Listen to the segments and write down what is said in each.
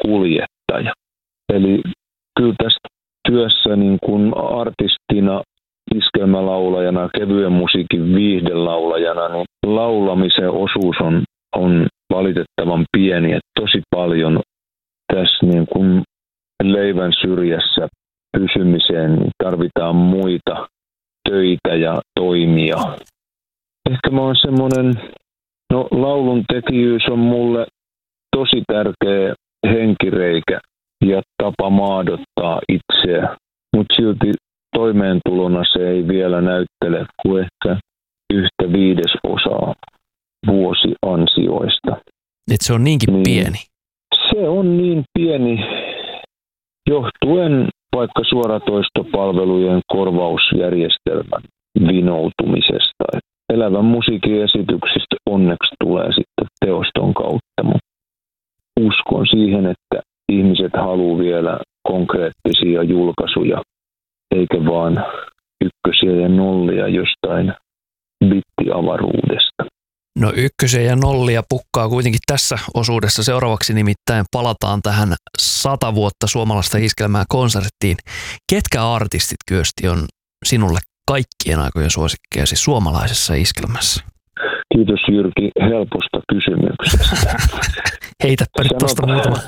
kuljettaja. Eli kyllä tästä työssä niin kuin artistina, iskelmälaulajana, kevyen musiikin viihdelaulajana, niin laulamisen osuus on valitettavan pieni. Että tosi paljon tässä niin kuin leivän syrjässä pysymiseen tarvitaan muita töitä ja toimia. Ehkä mä oon semmoinen, laulun tekijyys on mulle tosi tärkeä henkireikä ja tapa maadottaa itseä, mutta silti toimeentulona se ei vielä näyttele kuin ehkä 1/5 vuosiansioista. Et se on niinkin pieni? Se on niin pieni johtuen vaikka suoratoistopalvelujen korvausjärjestelmän vinoutumisesta. Elävän musiikin esityksistä onneksi tulee sitten teoston kautta, mutta uskon siihen, että ihmiset haluaa vielä konkreettisia julkaisuja, eikä vaan ykkösiä ja nollia jostain bittiavaruudesta. No ykkösiä ja nollia pukkaa kuitenkin tässä osuudessa. Seuraavaksi nimittäin palataan tähän 100 vuotta suomalaista iskelmää konserttiin. Ketkä artistit, Kyösti, on sinulle kaikkien aikojen suosikkeja siis suomalaisessa iskelmässä? Kiitos Jyrki helposta kysymyksestä. Heitäpä nyt tuosta muutama.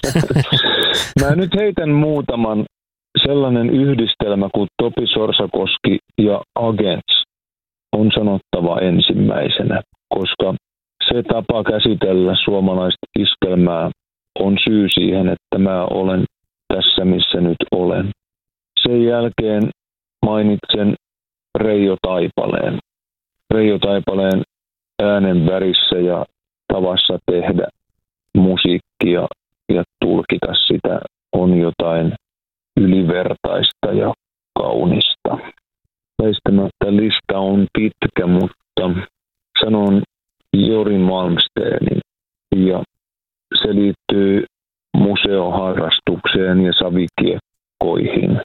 Mä nyt heitän muutaman. Sellainen yhdistelmä kuin Topi Sorsakoski ja Agents on sanottava ensimmäisenä, koska se tapa käsitellä suomalaista iskelmää on syy siihen, että mä olen tässä, missä nyt olen. Sen jälkeen mainitsen Reijo Taipaleen. Reijo Taipaleen äänen värissä ja tavassa tehdä musiikkia ja tulkita sitä on jotain ylivertaista ja kaunista. Väistämättä lista on pitkä, mutta sanon Jori Malmsteenin, ja se liittyy museoharrastukseen ja savikiekkoihin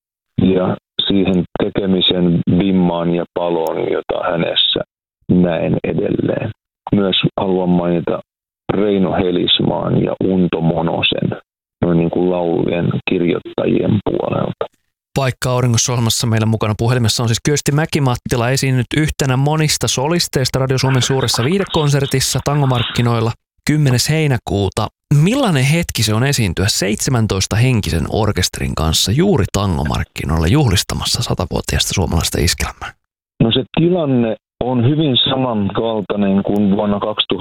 ja siihen tekemisen vimmaan ja paloon, jota hänessä näen edelleen. Myös haluan mainita Reino Helismaan ja Unto Monosen, noin niin kuin laulujen kirjoittajien puolelta. Paikka auringossa ohjelmassa meillä mukana puhelimessa on siis Kyösti Mäki-Mattila, esiinnyt yhtenä monista solisteista Radio Suomen suuressa viihdekonsertissa Tangomarkkinoilla 10. heinäkuuta. Millainen hetki se on esiintyä 17-henkisen orkesterin kanssa juuri Tangomarkkinoilla juhlistamassa 100-vuotiaista suomalaista iskelmää? No se tilanne on hyvin samankaltainen kuin vuonna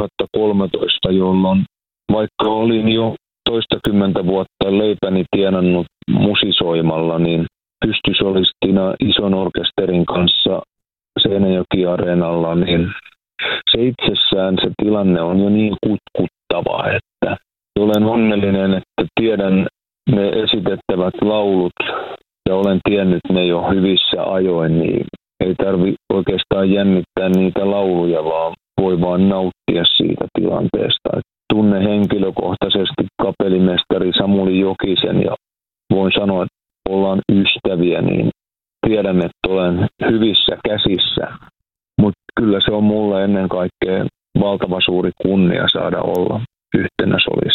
2013, jolloin vaikka olin jo toistakymmentä vuotta leipäni tienannut musisoimalla, niin pystysolistina ison orkesterin kanssa Seinäjoki-areenalla, niin se itsessään se tilanne on jo niin kutkuttava, että olen onnellinen, että tiedän ne esitettävät laulut ja olen tiennyt ne jo hyvissä ajoin, niin ei tarvitse oikeastaan jännittää niitä lauluja, vaan voi vaan nauttia siitä tilanteesta. Tunne henkilökohtaisesti kapellimestari Samuli Jokisen ja voin sanoa, että ollaan ystäviä, niin tiedän, että olen hyvissä käsissä. Mutta kyllä se on mulle ennen kaikkea valtava suuri kunnia saada olla yhtenä solistina.